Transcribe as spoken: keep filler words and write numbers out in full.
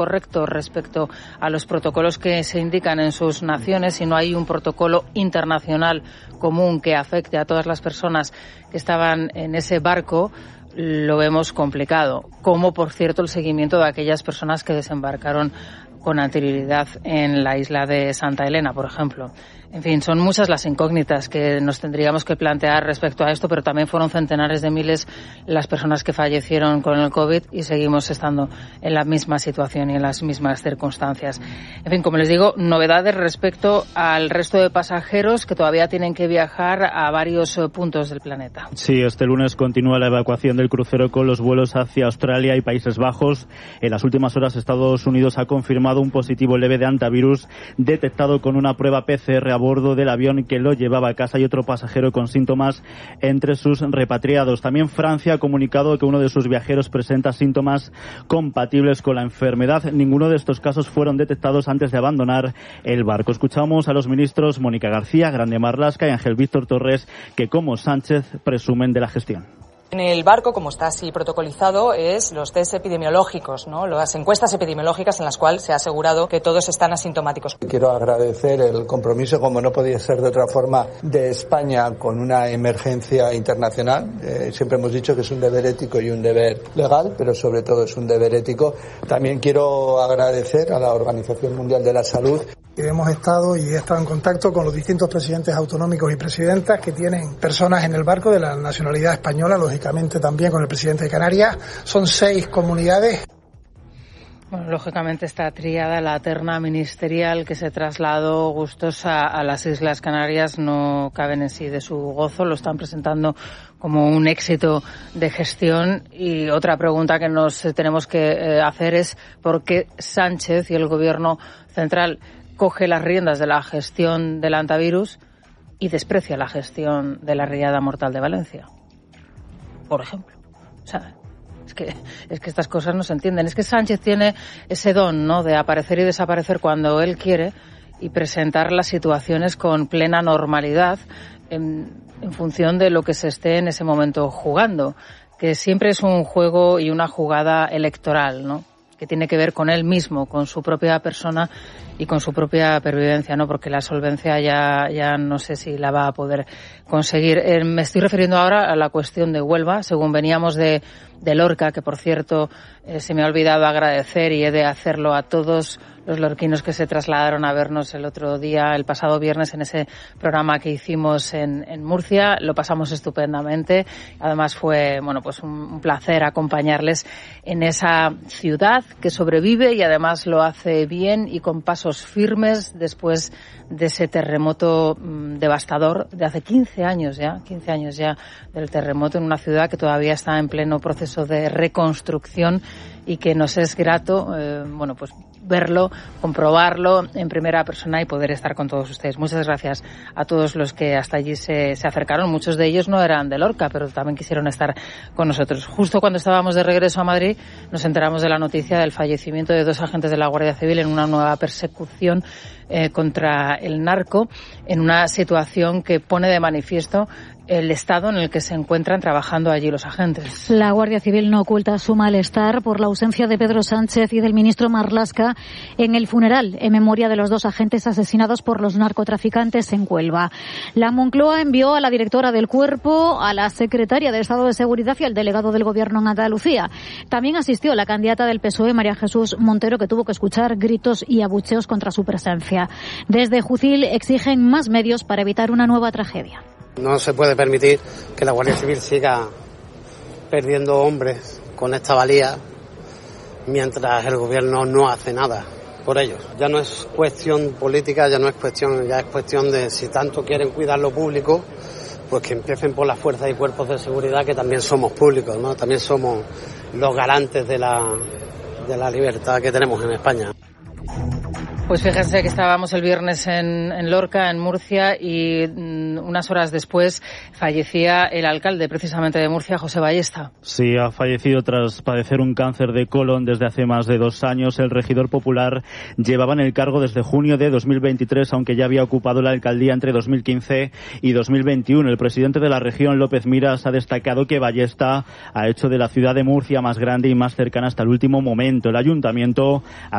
correcto respecto a los protocolos que se indican en sus naciones, si no hay un protocolo internacional común que afecte a todas las personas que estaban en ese barco, lo vemos complicado. Como, por cierto, el seguimiento de aquellas personas que desembarcaron con anterioridad en la isla de Santa Elena, por ejemplo. En fin, son muchas las incógnitas que nos tendríamos que plantear respecto a esto, pero también fueron centenares de miles las personas que fallecieron con el COVID y seguimos estando en la misma situación y en las mismas circunstancias. En fin, como les digo, novedades respecto al resto de pasajeros que todavía tienen que viajar a varios puntos del planeta. Sí, este lunes continúa la evacuación del crucero con los vuelos hacia Australia y Países Bajos. En las últimas horas, Estados Unidos ha confirmado un positivo leve de hantavirus detectado con una prueba P C R a bordo del avión que lo llevaba a casa y otro pasajero con síntomas entre sus repatriados. También Francia ha comunicado que uno de sus viajeros presenta síntomas compatibles con la enfermedad. Ninguno de estos casos fueron detectados antes de abandonar el barco. Escuchamos a los ministros Mónica García, Grande Marlaska y Ángel Víctor Torres, que como Sánchez presumen de la gestión. En el barco, como está así protocolizado, es los test epidemiológicos, ¿no? Las encuestas epidemiológicas en las cuales se ha asegurado que todos están asintomáticos. Quiero agradecer el compromiso, como no podía ser de otra forma, de España con una emergencia internacional. Eh, siempre hemos dicho que es un deber ético y un deber legal, pero sobre todo es un deber ético. También quiero agradecer a la Organización Mundial de la Salud. Hemos estado y he estado en contacto con los distintos presidentes autonómicos y presidentas que tienen personas en el barco de la nacionalidad española, lógicamente también con el presidente de Canarias. Son seis comunidades. Bueno, lógicamente esta tríada, la terna ministerial que se trasladó gustosa a las Islas Canarias, no caben en sí de su gozo, lo están presentando como un éxito de gestión. Y otra pregunta que nos tenemos que hacer es por qué Sánchez y el gobierno central coge las riendas de la gestión del hantavirus y desprecia la gestión de la riada mortal de Valencia, por ejemplo. O sea, es que es que estas cosas no se entienden. Es que Sánchez tiene ese don, ¿no?, de aparecer y desaparecer cuando él quiere y presentar las situaciones con plena normalidad en, en función de lo que se esté en ese momento jugando, que siempre es un juego y una jugada electoral, ¿no?, que tiene que ver con él mismo, con su propia persona y con su propia pervivencia, ¿no? Porque la solvencia ya, ya no sé si la va a poder conseguir. Eh, me estoy refiriendo ahora a la cuestión de Huelva, según veníamos de, de Lorca, que por cierto eh, se me ha olvidado agradecer y he de hacerlo a todos los lorquinos que se trasladaron a vernos el otro día, el pasado viernes, en ese programa que hicimos en, en Murcia. Lo pasamos estupendamente. Además fue, bueno, pues un, un placer acompañarles en esa ciudad que sobrevive y además lo hace bien y con pasos firmes después de ese terremoto mmm, devastador de hace quince años ya, quince años ya del terremoto, en una ciudad que todavía está en pleno proceso de reconstrucción y que nos es grato, eh, bueno, pues verlo, comprobarlo en primera persona y poder estar con todos ustedes. Muchas gracias a todos los que hasta allí se, se acercaron. Muchos de ellos no eran de Lorca, pero también quisieron estar con nosotros. Justo cuando estábamos de regreso a Madrid, nos enteramos de la noticia del fallecimiento de dos agentes de la Guardia Civil en una nueva persecución eh, contra el narco, en una situación que pone de manifiesto el estado en el que se encuentran trabajando allí los agentes. La Guardia Civil no oculta su malestar por la ausencia de Pedro Sánchez y del ministro Marlaska en el funeral en memoria de los dos agentes asesinados por los narcotraficantes en Huelva. La Moncloa envió a la directora del Cuerpo, a la secretaria de Estado de Seguridad y al delegado del Gobierno en Andalucía. También asistió la candidata del P S O E, María Jesús Montero, que tuvo que escuchar gritos y abucheos contra su presencia. Desde Jucil exigen más medios para evitar una nueva tragedia. No se puede permitir que la Guardia Civil siga perdiendo hombres con esta valía mientras el gobierno no hace nada por ellos. Ya no es cuestión política, ya no es cuestión, ya es cuestión de si tanto quieren cuidar lo público, pues que empiecen por las fuerzas y cuerpos de seguridad, que también somos públicos, ¿no? También somos los garantes de la, de la libertad que tenemos en España. Pues fíjense que estábamos el viernes en, en Lorca, en Murcia, y mm, unas horas después fallecía el alcalde precisamente de Murcia, José Ballesta. Sí, ha fallecido tras padecer un cáncer de colon desde hace más de dos años. El regidor popular llevaba en el cargo desde junio de dos mil veintitrés, aunque ya había ocupado la alcaldía entre dos mil quince y dos mil veintiuno. El presidente de la región, López Miras, ha destacado que Ballesta ha hecho de la ciudad de Murcia más grande y más cercana hasta el último momento. El ayuntamiento